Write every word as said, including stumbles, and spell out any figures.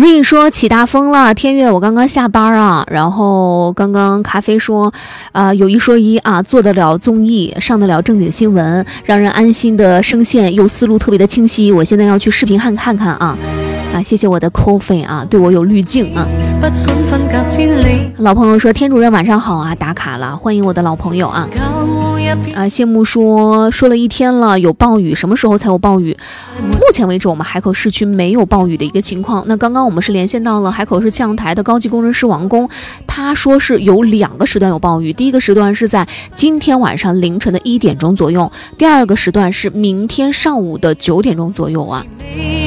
瑞说起大风了，天月我刚刚下班啊，然后刚刚咖啡说啊、呃、有一说一啊，做得了综艺，上得了正经新闻，让人安心的声线又思路特别的清晰，我现在要去视频看看看啊。啊，谢谢我的 coffee 啊，对我有滤镜啊。老朋友说天主任晚上好啊，打卡了，欢迎我的老朋友啊。啊，羡慕说说了一天了，有暴雨，什么时候才有暴雨？目前为止我们海口市区没有暴雨的一个情况。那刚刚我们是连线到了海口市气象台的高级工程师王工，他说是有两个时段有暴雨，第一个时段是在今天晚上凌晨的一点钟左右，第二个时段是明天上午的九点钟左右啊。